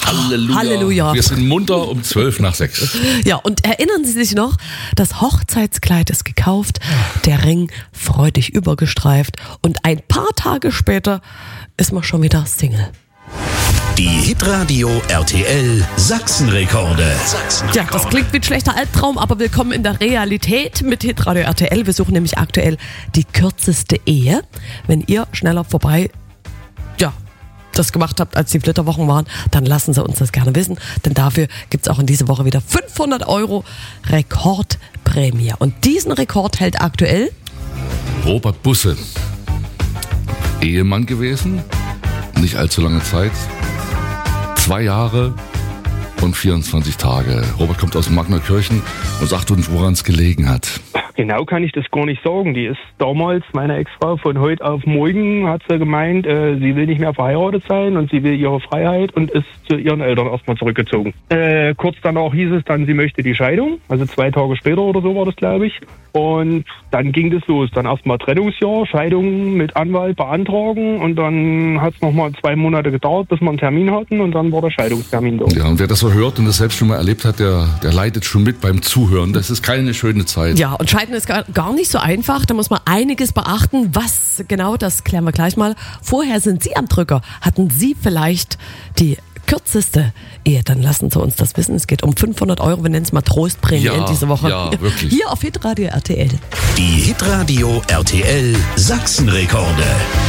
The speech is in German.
Halleluja. Halleluja. Wir sind munter um 6:12. Ja, und erinnern Sie sich noch, das Hochzeitskleid ist gekauft, der Ring freudig übergestreift und ein paar Tage später ist man schon wieder Single. Die Hitradio RTL Sachsenrekorde. Ja, das klingt wie ein schlechter Albtraum, aber willkommen in der Realität mit Hitradio RTL. Wir suchen nämlich aktuell die kürzeste Ehe. Wenn ihr schneller vorbei, das gemacht habt, als die Flitterwochen waren, dann lassen Sie uns das gerne wissen, denn dafür gibt's auch in dieser Woche wieder 500 € Rekordprämie. Und diesen Rekord hält aktuell Robert Busse. Ehemann gewesen, nicht allzu lange Zeit. 2 Jahre und 24 Tage. Robert kommt aus Magnerkirchen und sagt uns, woran es gelegen hat. Genau kann ich das gar nicht sagen. Die ist damals, meine Ex-Frau, von heute auf morgen hat sie gemeint, sie will nicht mehr verheiratet sein und sie will ihre Freiheit und ist zu ihren Eltern erstmal zurückgezogen. Kurz danach hieß es dann, sie möchte die Scheidung. Also 2 Tage später oder so war das, glaube ich. Und dann ging das los. Dann erstmal Trennungsjahr, Scheidung mit Anwalt beantragen und dann hat es nochmal 2 Monate gedauert, bis wir einen Termin hatten und dann war der Scheidungstermin da. Ja, und wer das so hört und das selbst schon mal erlebt hat, der leidet schon mit beim Zuhören. Das ist keine schöne Zeit. Ja, und Scheiden ist gar nicht so einfach. Da muss man einiges beachten. Was genau, das klären wir gleich mal. Vorher sind Sie am Drücker. Hatten Sie vielleicht die kürzeste Ehe? Dann lassen Sie uns das wissen. Es geht um 500 €. Wir nennen es mal Trostprämie in dieser Woche. Ja, wirklich. Hier auf Hitradio RTL. Die Hitradio RTL Sachsenrekorde.